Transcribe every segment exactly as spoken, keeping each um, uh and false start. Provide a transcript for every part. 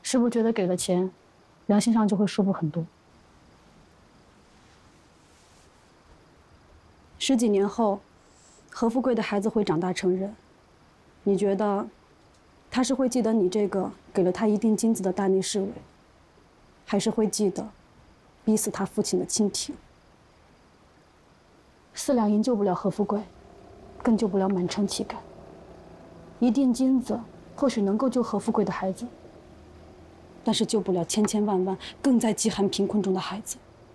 是不是觉得给了钱，良心上就会舒服很多？十几年后，何富贵的孩子会长大成人，你觉得他是会记得你这个给了他一锭金子的大内侍卫，还是会记得逼死他父亲的清廷？四两银救不了何富贵，更救不了满城乞丐。一锭金子或许能够救何富贵的孩子，但是救不了千千万万更在饥寒贫困中的孩子。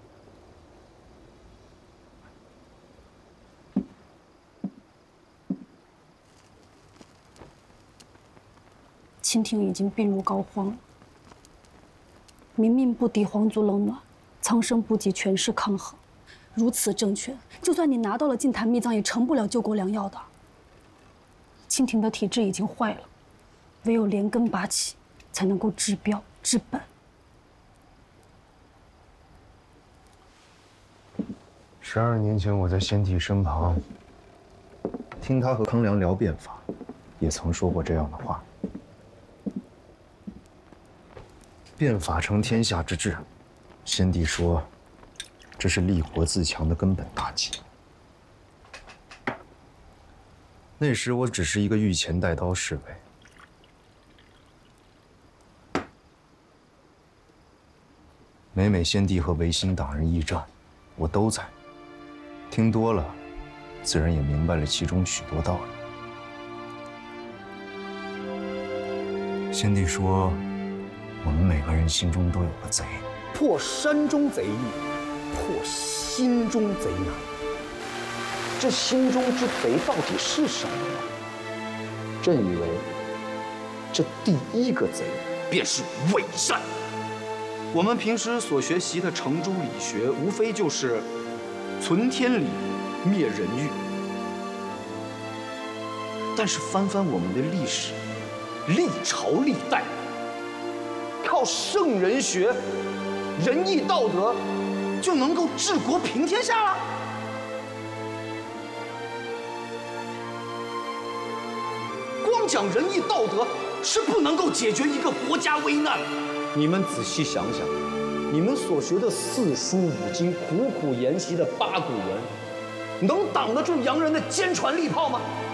清廷已经病入膏肓了，民命不敌皇族冷暖，苍生不及权势抗衡。如此政权，就算你拿到了禁坛秘藏，也成不了救国良药的。清廷的体制已经坏了，唯有连根拔起，才能够治标治本。 十二年前，我在先帝身旁，听他和康梁聊变法，也曾说过这样的话。变法成天下之治，先帝说，这是立国自强的根本大计。那时我只是一个御前带刀侍卫，每每先帝和维新党人议战，我都在，听多了，自然也明白了其中许多道理。先帝说，我们每个人心中都有个贼， 破山中贼易，破心中贼难。这心中之贼到底是什么呢？朕以为，这第一个贼便是伪善。我们平时所学习的程朱理学，无非就是存天理，灭人欲。但是翻翻我们的历史，历朝历代，靠圣人学、仁义道德就能够治国平天下了？光讲仁义道德是不能够解决一个国家危难的。你们仔细想想，你们所学的四书五经，苦苦研习的八股文，能挡得住洋人的坚船利炮吗？